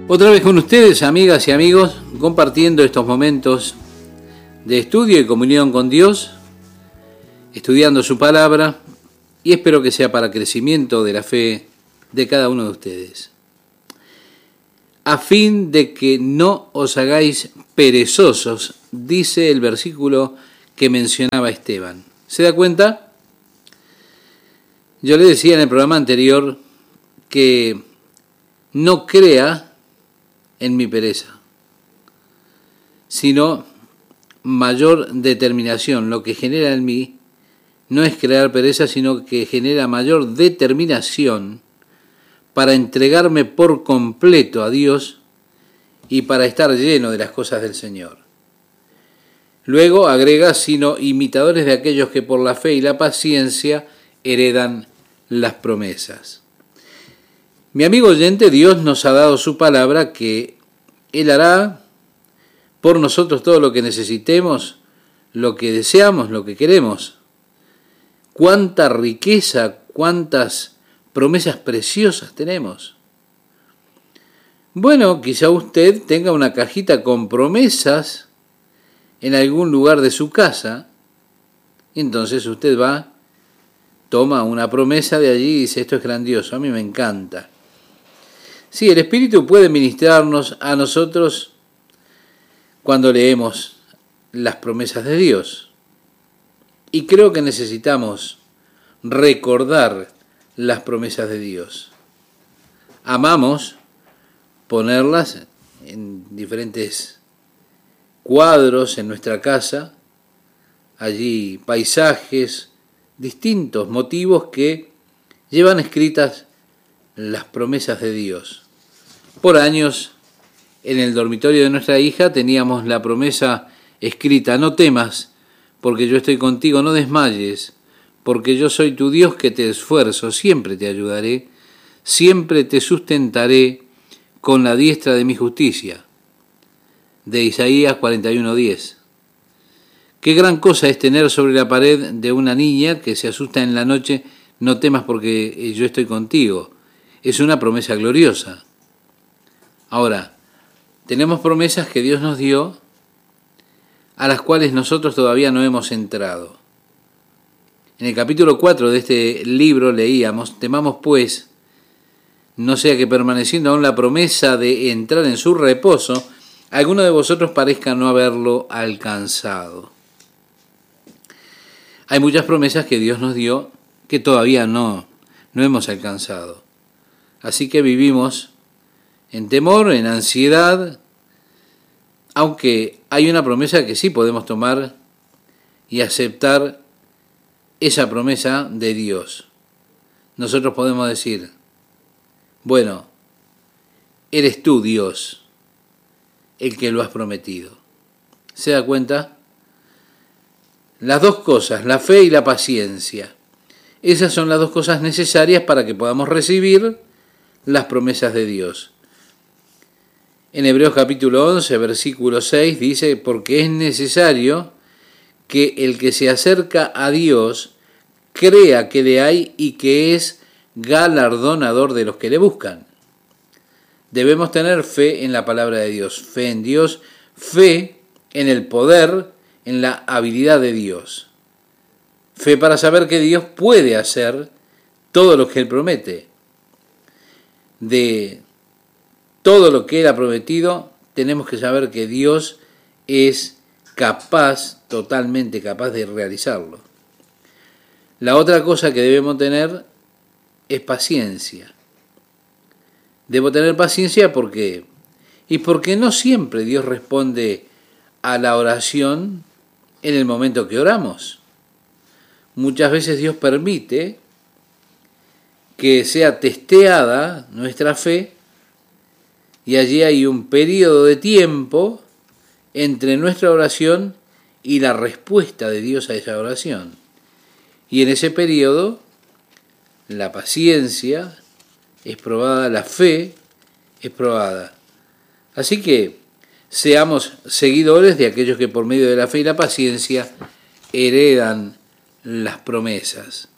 Otra vez con ustedes, amigas y amigos, compartiendo estos momentos de estudio y comunión con Dios, estudiando su palabra, y espero que sea para crecimiento de la fe de cada uno de ustedes. A fin de que no os hagáis perezosos, dice el versículo que mencionaba Esteban. ¿Se da cuenta? Yo le decía en el programa anterior que no crea en mi pereza, sino mayor determinación. Lo que genera en mí no es crear pereza, sino que genera mayor determinación para entregarme por completo a Dios y para estar lleno de las cosas del Señor. Luego agrega, sino imitadores de aquellos que por la fe y la paciencia heredan las promesas. Mi amigo oyente, Dios nos ha dado su palabra que Él hará por nosotros todo lo que necesitemos, lo que deseamos, lo que queremos. Cuánta riqueza, cuántas promesas preciosas tenemos. Bueno, quizá usted tenga una cajita con promesas en algún lugar de su casa, y entonces usted va, toma una promesa de allí y dice, esto es grandioso, a mí me encanta. Sí, el Espíritu puede ministrarnos a nosotros cuando leemos las promesas de Dios. Y creo que necesitamos recordar las promesas de Dios. Amamos ponerlas en diferentes cuadros en nuestra casa, allí paisajes, distintos motivos que llevan escritas las promesas de Dios. Por años, en el dormitorio de nuestra hija teníamos la promesa escrita, no temas, porque yo estoy contigo, no desmayes, porque yo soy tu Dios que te esfuerzo, siempre te ayudaré, siempre te sustentaré con la diestra de mi justicia. De Isaías 41:10. Qué gran cosa es tener sobre la pared de una niña que se asusta en la noche, no temas porque yo estoy contigo. Es una promesa gloriosa. Ahora, tenemos promesas que Dios nos dio a las cuales nosotros todavía no hemos entrado. En el capítulo 4 de este libro leíamos, temamos pues, no sea que permaneciendo aún la promesa de entrar en su reposo, alguno de vosotros parezca no haberlo alcanzado. Hay muchas promesas que Dios nos dio que todavía no hemos alcanzado. Así que vivimos en temor, en ansiedad, aunque hay una promesa que sí podemos tomar y aceptar esa promesa de Dios. Nosotros podemos decir, bueno, eres tú, Dios, el que lo has prometido. ¿Se da cuenta? Las dos cosas, la fe y la paciencia. Esas son las dos cosas necesarias para que podamos recibir las promesas de Dios. En Hebreos capítulo 11, versículo 6 dice, porque es necesario que el que se acerca a Dios crea que le hay y que es galardonador de los que le buscan. Debemos tener fe en la palabra de Dios, fe en Dios, fe en el poder, en la habilidad de Dios. Fe para saber que Dios puede hacer todo lo que Él promete. De todo lo que Él ha prometido, tenemos que saber que Dios es capaz, totalmente capaz de realizarlo. La otra cosa que debemos tener es paciencia. Debo tener paciencia porque no siempre Dios responde a la oración en el momento que oramos. Muchas veces Dios permite que sea testeada nuestra fe y allí hay un periodo de tiempo entre nuestra oración y la respuesta de Dios a esa oración. Y en ese periodo la paciencia es probada, la fe es probada. Así que seamos seguidores de aquellos que por medio de la fe y la paciencia heredan las promesas.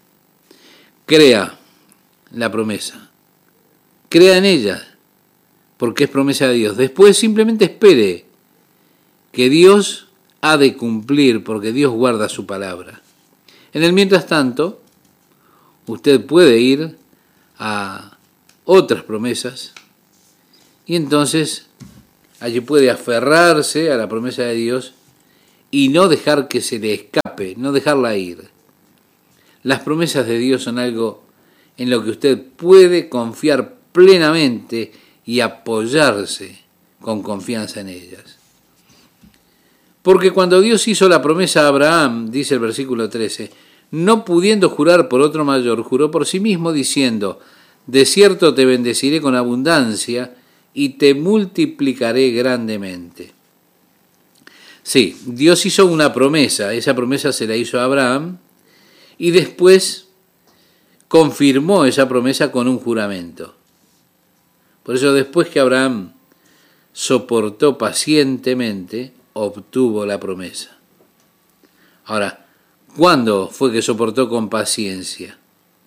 Crea la promesa, crea en ella, porque es promesa de Dios. Después simplemente espere que Dios ha de cumplir, porque Dios guarda su palabra. En el mientras tanto, usted puede ir a otras promesas y entonces allí puede aferrarse a la promesa de Dios y no dejar que se le escape, no dejarla ir. Las promesas de Dios son algo en lo que usted puede confiar plenamente y apoyarse con confianza en ellas. Porque cuando Dios hizo la promesa a Abraham, dice el versículo 13, no pudiendo jurar por otro mayor, juró por sí mismo diciendo, de cierto te bendeciré con abundancia y te multiplicaré grandemente. Sí, Dios hizo una promesa, esa promesa se la hizo a Abraham y después confirmó esa promesa con un juramento. Por eso después que Abraham soportó pacientemente, obtuvo la promesa. Ahora, ¿cuándo fue que soportó con paciencia?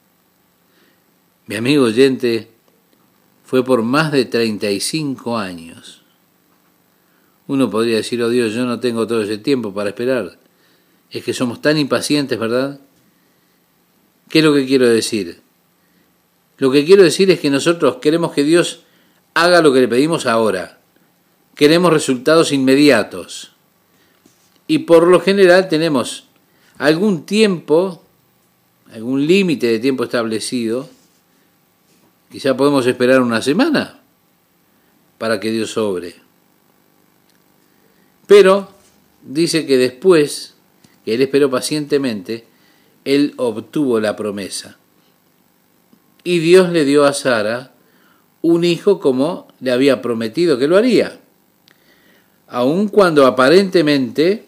Mi amigo oyente, fue por más de 35 años. Uno podría decir, oh Dios, yo no tengo todo ese tiempo para esperar. Es que somos tan impacientes, ¿verdad? ¿Qué es lo que quiero decir? Lo que quiero decir es que nosotros queremos que Dios haga lo que le pedimos ahora. Queremos resultados inmediatos. Y por lo general tenemos algún tiempo, algún límite de tiempo establecido. Quizá podemos esperar una semana para que Dios obre. Pero dice que después que él esperó pacientemente, él obtuvo la promesa. Y Dios le dio a Sara un hijo como le había prometido que lo haría. Aun cuando aparentemente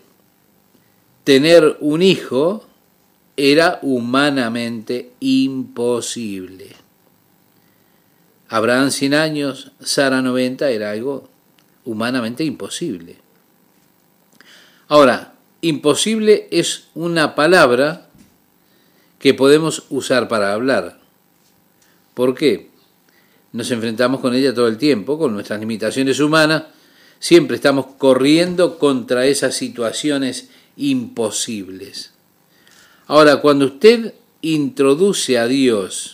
tener un hijo era humanamente imposible. Abraham 100 años, Sara 90, era algo humanamente imposible. Ahora, imposible es una palabra que podemos usar para hablar. ¿Por qué? Nos enfrentamos con ella todo el tiempo, con nuestras limitaciones humanas. Siempre estamos corriendo contra esas situaciones imposibles. Ahora, cuando usted introduce a Dios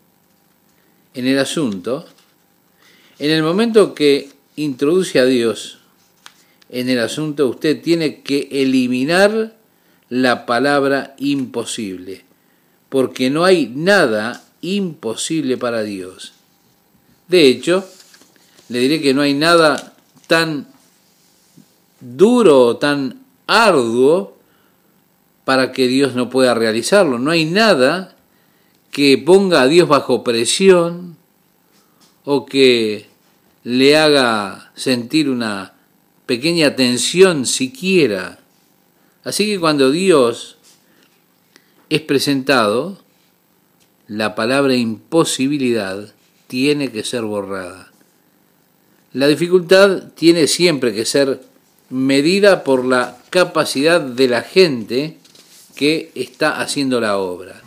en el asunto, en el momento que introduce a Dios en el asunto, usted tiene que eliminar la palabra imposible, porque no hay nada imposible para Dios. De hecho, le diré que no hay nada tan duro o tan arduo para que Dios no pueda realizarlo. No hay nada que ponga a Dios bajo presión o que le haga sentir una pequeña tensión siquiera. Así que cuando Dios es presentado, la palabra imposibilidad tiene que ser borrada. La dificultad tiene siempre que ser medida por la capacidad de la gente que está haciendo la obra.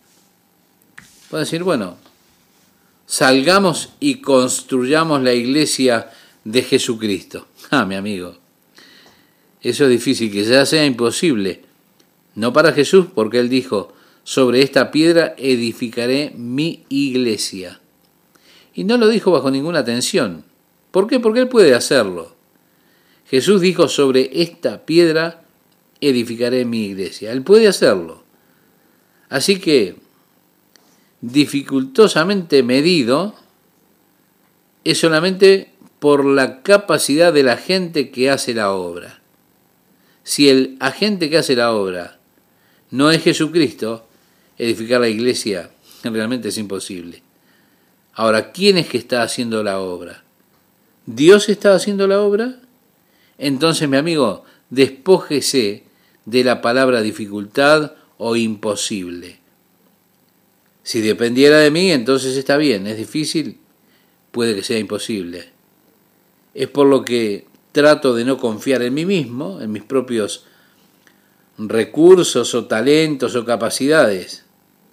Puede decir, bueno, salgamos y construyamos la iglesia de Jesucristo. Mi amigo, eso es difícil, que ya sea imposible. No para Jesús, porque Él dijo, sobre esta piedra edificaré mi iglesia. Y no lo dijo bajo ninguna tensión. ¿Por qué? Porque Él puede hacerlo. Jesús dijo, sobre esta piedra edificaré mi iglesia. Él puede hacerlo. Así que, dificultosamente medido, es solamente por la capacidad de la gente que hace la obra. Si el agente que hace la obra no es Jesucristo, edificar la iglesia realmente es imposible. Ahora, ¿quién es que está haciendo la obra? ¿Dios está haciendo la obra? Entonces, mi amigo, despójese de la palabra dificultad o imposible. Si dependiera de mí, entonces está bien. Es difícil, puede que sea imposible. Es por lo que trato de no confiar en mí mismo, en mis propios recursos o talentos o capacidades.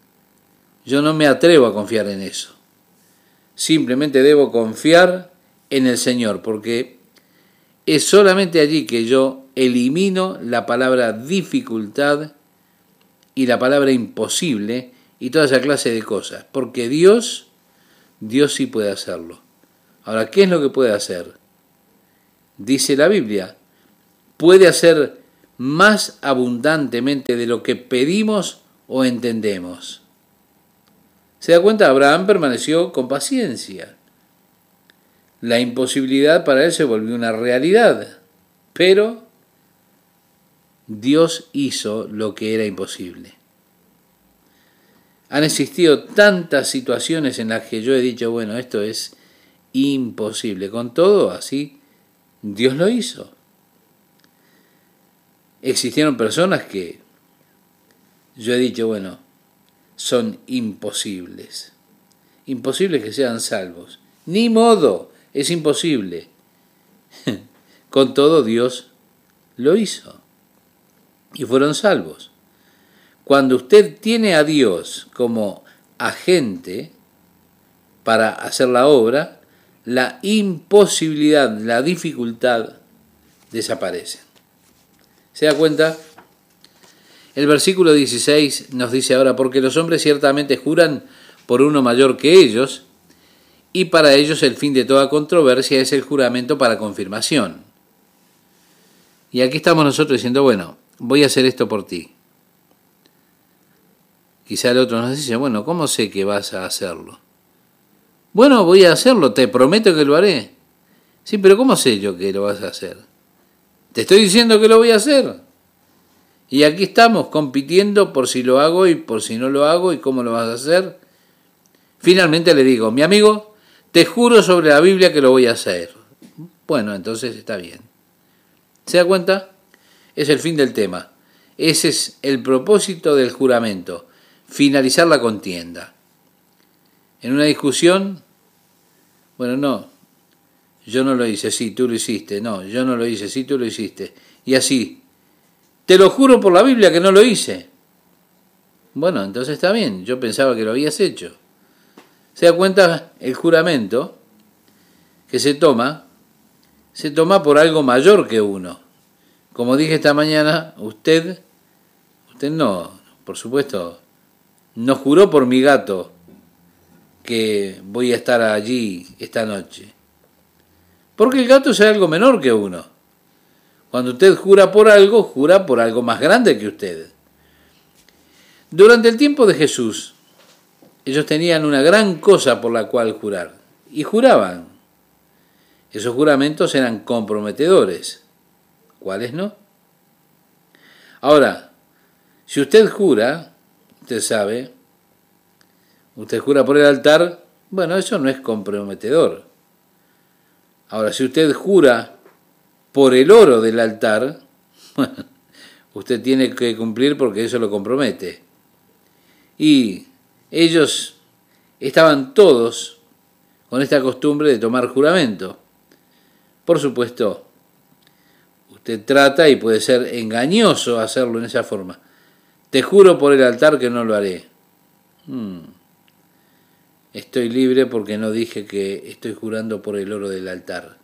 Yo no me atrevo a confiar en eso. Simplemente debo confiar en el Señor, porque es solamente allí que yo elimino la palabra dificultad y la palabra imposible y toda esa clase de cosas, porque Dios sí puede hacerlo. Ahora, ¿qué es lo que puede hacer? Dice la Biblia, puede hacer más abundantemente de lo que pedimos o entendemos. ¿Se da cuenta? Abraham permaneció con paciencia. La imposibilidad para él se volvió una realidad, pero Dios hizo lo que era imposible. Han existido tantas situaciones en las que yo he dicho, bueno, esto es imposible. Con todo, así, Dios lo hizo. Existieron personas que yo he dicho, bueno, son imposibles. Imposibles que sean salvos. Ni modo, es imposible. Con todo, Dios lo hizo. Y fueron salvos. Cuando usted tiene a Dios como agente para hacer la obra, la imposibilidad, la dificultad desaparecen. ¿Se da cuenta? El versículo 16 nos dice ahora, porque los hombres ciertamente juran por uno mayor que ellos, y para ellos el fin de toda controversia es el juramento para confirmación. Y aquí estamos nosotros diciendo, bueno, voy a hacer esto por ti. Quizá el otro nos dice, bueno, ¿cómo sé que vas a hacerlo? Bueno, voy a hacerlo, te prometo que lo haré. Sí, pero ¿cómo sé yo que lo vas a hacer? Te estoy diciendo que lo voy a hacer. Y aquí estamos compitiendo por si lo hago y por si no lo hago y cómo lo vas a hacer. Finalmente le digo, mi amigo, te juro sobre la Biblia que lo voy a hacer. Bueno, entonces está bien. ¿Se da cuenta? Es el fin del tema. Ese es el propósito del juramento, finalizar la contienda. En una discusión, bueno, no, yo no lo hice, sí, tú lo hiciste, no, yo no lo hice, sí, tú lo hiciste. Y así, te lo juro por la Biblia que no lo hice. Bueno, entonces está bien, yo pensaba que lo habías hecho. ¿Se da cuenta? El juramento que se toma por algo mayor que uno. Como dije esta mañana, usted no, por supuesto, no juró por mi gato que voy a estar allí esta noche. Porque el gato es algo menor que uno. Cuando usted jura por algo más grande que usted. Durante el tiempo de Jesús, ellos tenían una gran cosa por la cual jurar. Y juraban. Esos juramentos eran comprometedores. ¿Cuáles no? Ahora, si usted jura, usted sabe, usted jura por el altar, bueno, eso no es comprometedor. Ahora, si usted jura por el oro del altar, bueno, usted tiene que cumplir porque eso lo compromete. Y ellos estaban todos con esta costumbre de tomar juramento. Por supuesto, usted trata y puede ser engañoso hacerlo en esa forma. Te juro por el altar que no lo haré. Estoy libre porque no dije que estoy jurando por el oro del altar.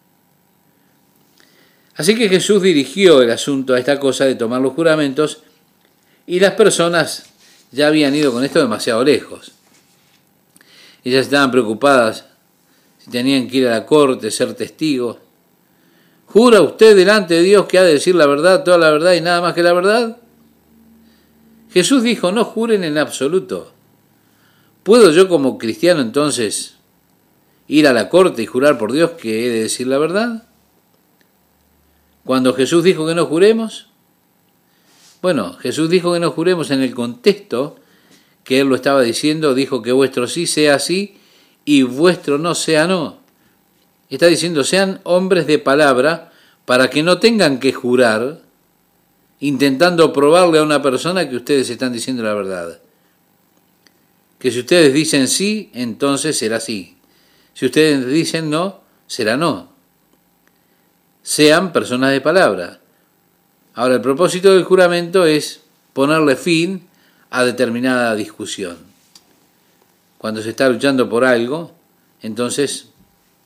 Así que Jesús dirigió el asunto a esta cosa de tomar los juramentos y las personas ya habían ido con esto demasiado lejos. Ellas estaban preocupadas si tenían que ir a la corte, ser testigos. ¿Jura usted delante de Dios que ha de decir la verdad, toda la verdad y nada más que la verdad? Jesús dijo, no juren en absoluto. ¿Puedo yo como cristiano entonces ir a la corte y jurar por Dios que he de decir la verdad? Cuando Jesús dijo que no juremos, bueno, Jesús dijo que no juremos en el contexto que Él lo estaba diciendo, dijo que vuestro sí sea sí y vuestro no sea no. Está diciendo, sean hombres de palabra para que no tengan que jurar intentando probarle a una persona que ustedes están diciendo la verdad. Que si ustedes dicen sí, entonces será sí. Si ustedes dicen no, será no. Sean personas de palabra. Ahora, el propósito del juramento es ponerle fin a determinada discusión. Cuando se está luchando por algo, entonces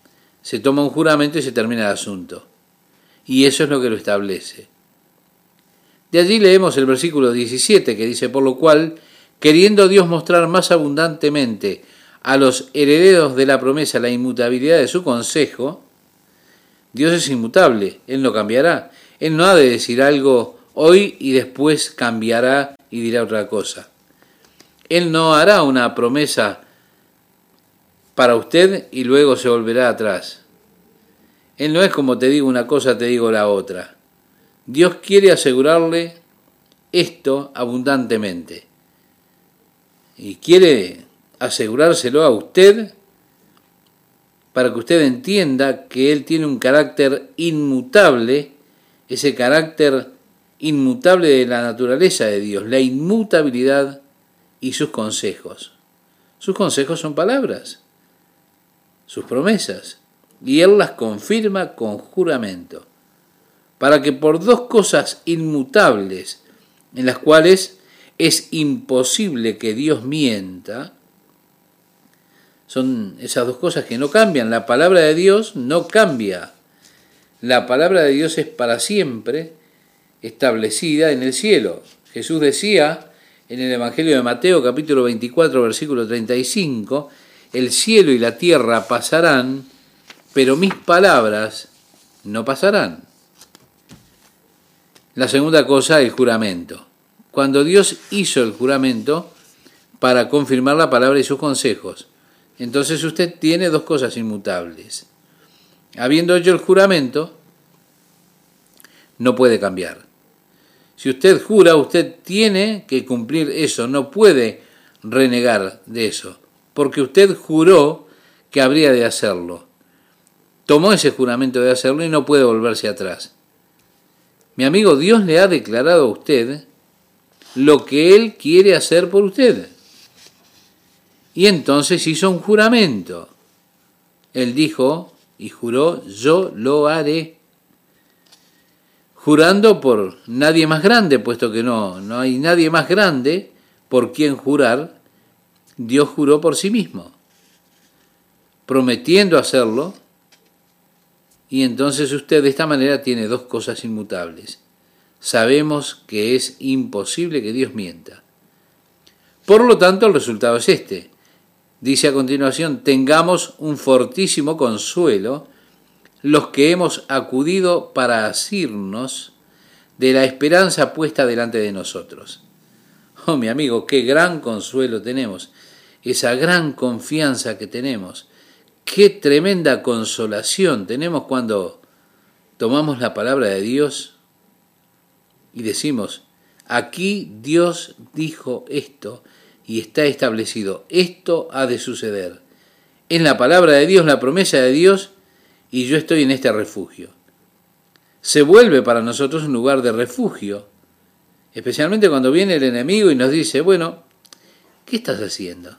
se toma un juramento y se termina el asunto. Y eso es lo que lo establece. De allí leemos el versículo 17 que dice, por lo cual, queriendo Dios mostrar más abundantemente a los herederos de la promesa la inmutabilidad de su consejo, Dios es inmutable, Él no cambiará. Él no ha de decir algo hoy y después cambiará y dirá otra cosa. Él no hará una promesa para usted y luego se volverá atrás. Él no es como te digo una cosa, te digo la otra. Dios quiere asegurarle esto abundantemente. Y quiere asegurárselo a usted para que usted entienda que Él tiene un carácter inmutable, ese carácter inmutable de la naturaleza de Dios, la inmutabilidad y sus consejos. Sus consejos son palabras, sus promesas, y Él las confirma con juramento, para que por dos cosas inmutables, en las cuales es imposible que Dios mienta, son esas dos cosas que no cambian. La palabra de Dios no cambia. La palabra de Dios es para siempre establecida en el cielo. Jesús decía en el Evangelio de Mateo, capítulo 24, versículo 35, el cielo y la tierra pasarán, pero mis palabras no pasarán. La segunda cosa, el juramento. Cuando Dios hizo el juramento para confirmar la palabra y sus consejos, entonces usted tiene dos cosas inmutables. Habiendo hecho el juramento, no puede cambiar. Si usted jura, usted tiene que cumplir eso, no puede renegar de eso, porque usted juró que habría de hacerlo. Tomó ese juramento de hacerlo y no puede volverse atrás. Mi amigo, Dios le ha declarado a usted lo que Él quiere hacer por usted. Y entonces hizo un juramento. Él dijo y juró, yo lo haré. Jurando por nadie más grande, puesto que no hay nadie más grande por quien jurar, Dios juró por sí mismo, prometiendo hacerlo, y entonces usted de esta manera tiene dos cosas inmutables. Sabemos que es imposible que Dios mienta. Por lo tanto, el resultado es este. Dice a continuación, tengamos un fortísimo consuelo los que hemos acudido para asirnos de la esperanza puesta delante de nosotros. Oh, mi amigo, qué gran consuelo tenemos, esa gran confianza que tenemos, qué tremenda consolación tenemos cuando tomamos la palabra de Dios y decimos, aquí Dios dijo esto y está establecido, esto ha de suceder. En la palabra de Dios, la promesa de Dios, y yo estoy en este refugio. Se vuelve para nosotros un lugar de refugio, especialmente cuando viene el enemigo y nos dice, bueno, ¿qué estás haciendo?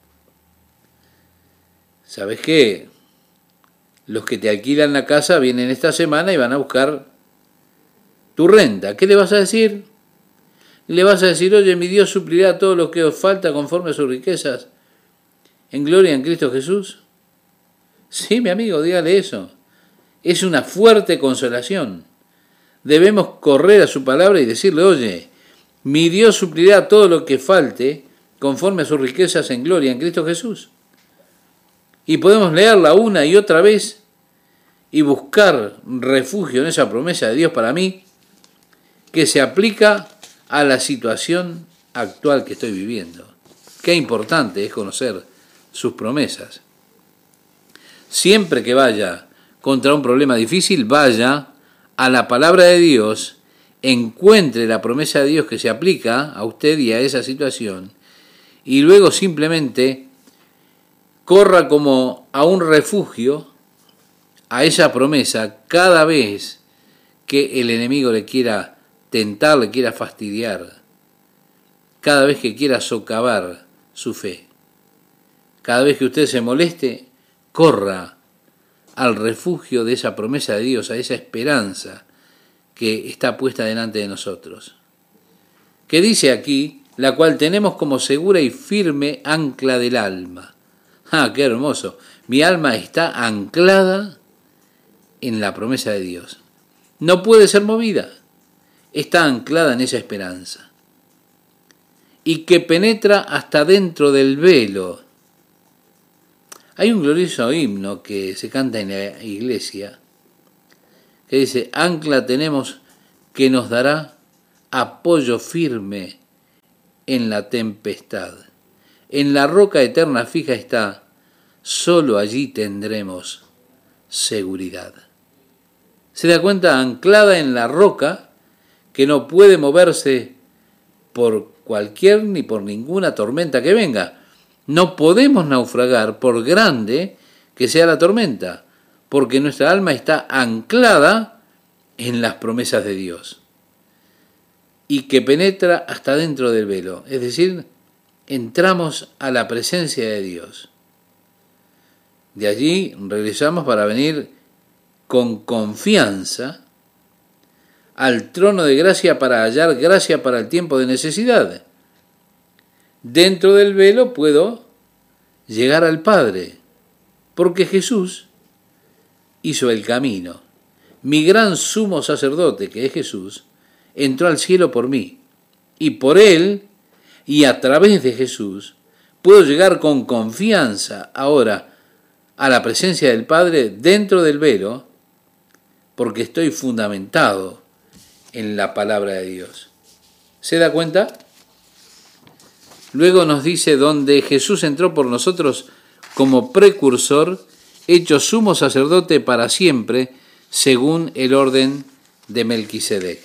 ¿Sabes qué? Los que te alquilan la casa vienen esta semana y van a buscar tu renta. ¿Qué le vas a decir? Le vas a decir, oye, mi Dios suplirá todo lo que os falta conforme a sus riquezas en gloria en Cristo Jesús. Sí, mi amigo, dígale eso. Es una fuerte consolación. Debemos correr a su palabra y decirle, oye, mi Dios suplirá todo lo que falte conforme a sus riquezas en gloria en Cristo Jesús. Y podemos leerla una y otra vez y buscar refugio en esa promesa de Dios para mí, que se aplica a la situación actual que estoy viviendo. Qué importante es conocer sus promesas. Siempre que vaya contra un problema difícil, vaya a la palabra de Dios, encuentre la promesa de Dios que se aplica a usted y a esa situación, y luego simplemente corra como a un refugio a esa promesa cada vez que el enemigo le quiera tentar, le quiera fastidiar, cada vez que quiera socavar su fe. Cada vez que usted se moleste, corra al refugio de esa promesa de Dios, a esa esperanza que está puesta delante de nosotros. Que dice aquí, la cual tenemos como segura y firme ancla del alma. ¡Ah, qué hermoso! Mi alma está anclada en la promesa de Dios. No puede ser movida. Está anclada en esa esperanza. Y que penetra hasta dentro del velo. Hay un glorioso himno que se canta en la iglesia que dice: ancla tenemos que nos dará apoyo firme en la tempestad. En la roca eterna fija está, solo allí tendremos seguridad. ¿Se da cuenta? Anclada en la roca que no puede moverse por cualquier ni por ninguna tormenta que venga. No podemos naufragar por grande que sea la tormenta, porque nuestra alma está anclada en las promesas de Dios y que penetra hasta dentro del velo, es decir, entramos a la presencia de Dios. De allí regresamos para venir con confianza al trono de gracia para hallar gracia para el tiempo de necesidad. Dentro del velo puedo llegar al Padre, porque Jesús hizo el camino. Mi gran sumo sacerdote, que es Jesús, entró al cielo por mí, y por él y a través de Jesús puedo llegar con confianza ahora a la presencia del Padre dentro del velo, porque estoy fundamentado en la palabra de Dios. ¿Se da cuenta? Luego nos dice: donde Jesús entró por nosotros como precursor, hecho sumo sacerdote para siempre, según el orden de Melquisedec.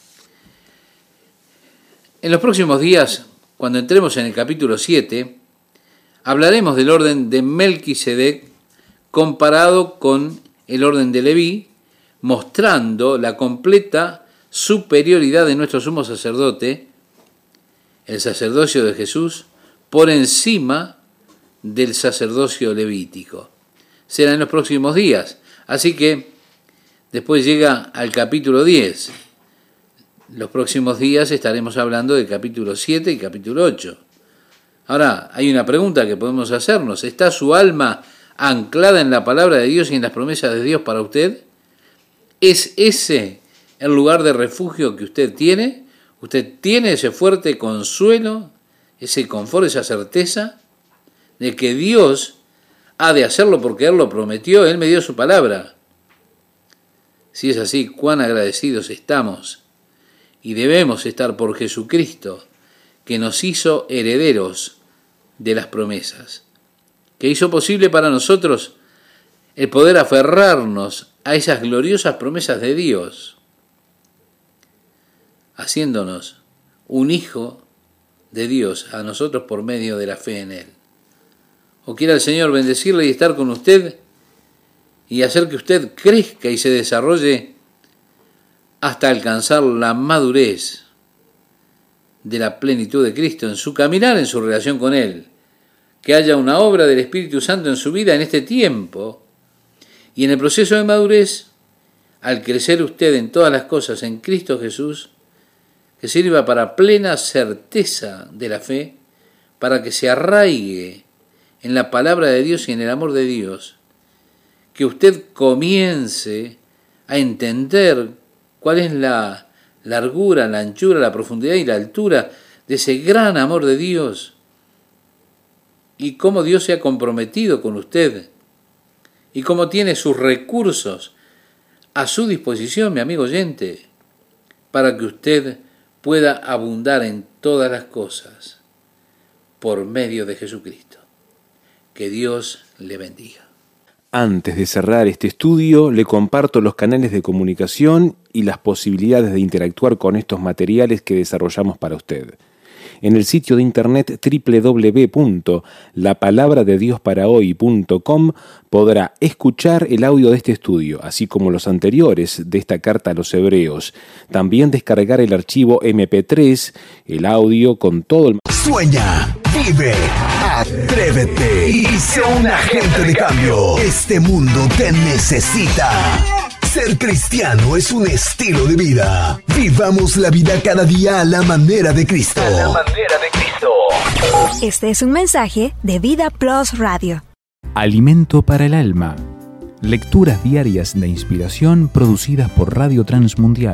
En los próximos días, cuando entremos en el capítulo 7, hablaremos del orden de Melquisedec comparado con el orden de Leví, mostrando la completa superioridad de nuestro sumo sacerdote, el sacerdocio de Jesús, por encima del sacerdocio levítico. Será en los próximos días. Así que después llega al capítulo 10. Los próximos días estaremos hablando del capítulo 7 y capítulo 8. Ahora, hay una pregunta que podemos hacernos. ¿Está su alma anclada en la palabra de Dios y en las promesas de Dios para usted? ¿Es ese el lugar de refugio que usted tiene? ¿Usted tiene ese fuerte consuelo, ese confort, esa certeza de que Dios ha de hacerlo porque Él lo prometió? Él me dio su palabra. Si es así, cuán agradecidos estamos y debemos estar por Jesucristo, que nos hizo herederos de las promesas, que hizo posible para nosotros el poder aferrarnos a esas gloriosas promesas de Dios, haciéndonos un hijo de Dios a nosotros por medio de la fe en Él. O quiera el Señor bendecirle y estar con usted y hacer que usted crezca y se desarrolle hasta alcanzar la madurez de la plenitud de Cristo en su caminar, en su relación con Él. Que haya una obra del Espíritu Santo en su vida en este tiempo y en el proceso de madurez, al crecer usted en todas las cosas en Cristo Jesús, que sirva para plena certeza de la fe, para que se arraigue en la palabra de Dios y en el amor de Dios, que usted comience a entender cuál es la largura, la anchura, la profundidad y la altura de ese gran amor de Dios, y cómo Dios se ha comprometido con usted, y cómo tiene sus recursos a su disposición, mi amigo oyente, para que usted pueda abundar en todas las cosas por medio de Jesucristo. Que Dios le bendiga. Antes de cerrar este estudio, le comparto los canales de comunicación y las posibilidades de interactuar con estos materiales que desarrollamos para usted. En el sitio de internet www.lapalabradediosparahoy.com podrá escuchar el audio de este estudio, así como los anteriores de esta carta a los hebreos. También descargar el archivo MP3, el audio con todo el... Sueña, vive, atrévete y sé un agente de cambio. Este mundo te necesita. Ser cristiano es un estilo de vida. Vivamos la vida cada día a la manera de Cristo. Este es un mensaje de Vida Plus Radio. Alimento para el alma. Lecturas diarias de inspiración producidas por Radio Transmundial.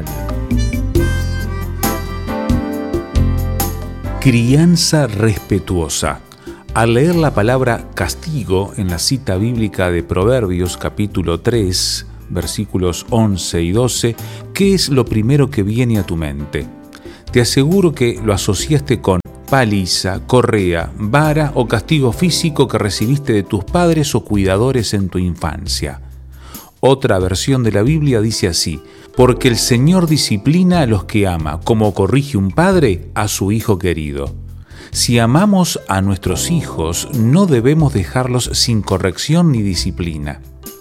Crianza respetuosa. Al leer la palabra castigo en la cita bíblica de Proverbios capítulo 3, versículos 11 y 12, ¿qué es lo primero que viene a tu mente? Te aseguro que lo asociaste con paliza, correa, vara o castigo físico que recibiste de tus padres o cuidadores en tu infancia. Otra versión de la Biblia dice así: porque el Señor disciplina a los que ama, como corrige un padre a su hijo querido. Si amamos a nuestros hijos, no debemos dejarlos sin corrección ni disciplina.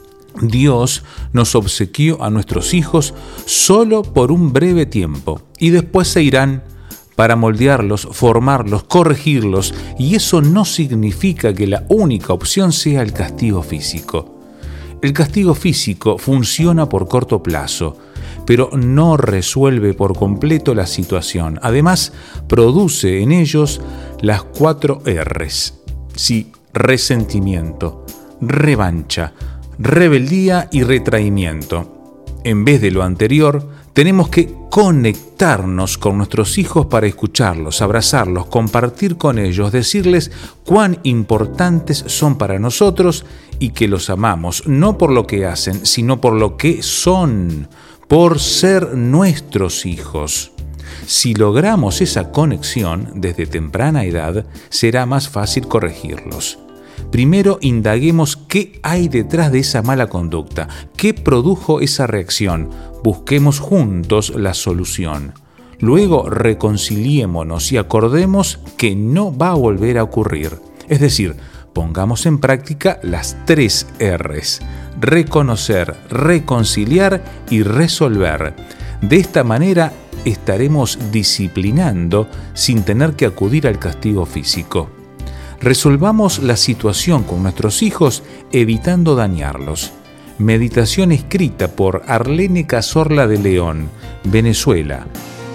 Dios nos obsequió a nuestros hijos solo por un breve tiempo y después se irán, para moldearlos, formarlos, corregirlos, y eso no significa que la única opción sea el castigo físico. El castigo físico funciona por corto plazo, pero no resuelve por completo la situación. Además, produce en ellos las 4 R's. Sí, resentimiento, revancha, rebeldía y retraimiento. En vez de lo anterior, tenemos que conectarnos con nuestros hijos para escucharlos, abrazarlos, compartir con ellos, decirles cuán importantes son para nosotros y que los amamos, no por lo que hacen, sino por lo que son, por ser nuestros hijos. Si logramos esa conexión desde temprana edad, será más fácil corregirlos. Primero indaguemos qué hay detrás de esa mala conducta, qué produjo esa reacción. Busquemos juntos la solución. Luego reconciliémonos y acordemos que no va a volver a ocurrir. Es decir, pongamos en práctica las 3 R's: reconocer, reconciliar y resolver. De esta manera estaremos disciplinando sin tener que acudir al castigo físico. Resolvamos la situación con nuestros hijos evitando dañarlos. Meditación escrita por Arlene Cazorla de León, Venezuela.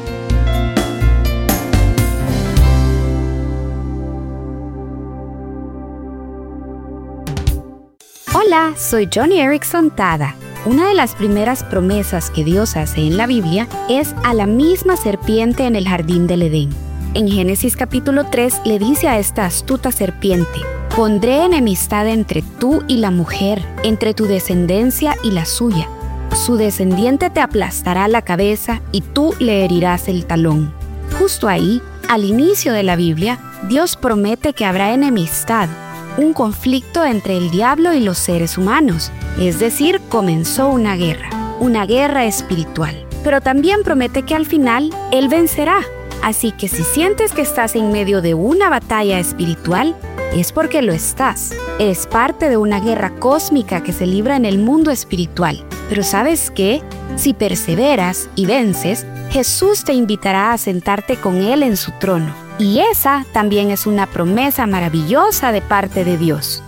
Hola, soy Johnny Erickson Tada. Una de las primeras promesas que Dios hace en la Biblia es a la misma serpiente en el jardín del Edén. En Génesis capítulo 3 le dice a esta astuta serpiente: pondré enemistad entre tú y la mujer, entre tu descendencia y la suya. Su descendiente te aplastará la cabeza y tú le herirás el talón. Justo ahí, al inicio de la Biblia, Dios promete que habrá enemistad, un conflicto entre el diablo y los seres humanos. Es decir, comenzó una guerra espiritual. Pero también promete que al final Él vencerá. Así que si sientes que estás en medio de una batalla espiritual, es porque lo estás. Eres parte de una guerra cósmica que se libra en el mundo espiritual. Pero ¿sabes qué? Si perseveras y vences, Jesús te invitará a sentarte con Él en su trono. Y esa también es una promesa maravillosa de parte de Dios.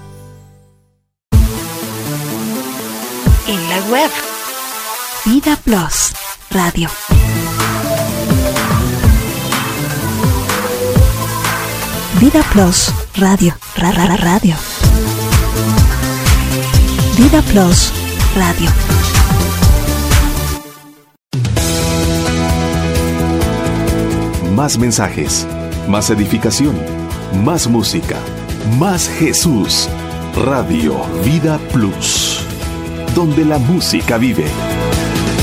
En la web, Vida Plus Radio. Vida Plus Radio. Radio. Vida Plus Radio. Más mensajes, más edificación, más música, más Jesús. Radio Vida Plus, donde la música vive.